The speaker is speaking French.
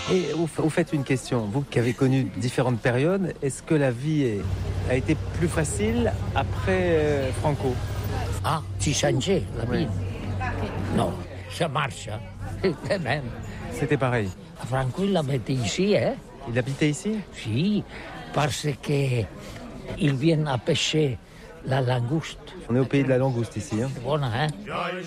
Et au fait une question, vous qui avez connu différentes périodes, est-ce que la vie a été plus facile après Franco? Ah, tu changé la vie? Non, ça marche. C'est même. C'était pareil. Franco, il habitait ici, hein? Il habitait ici? Si, parce que ils viennent à pêcher la langouste. On est au pays de la langouste ici. C'est bon, hein?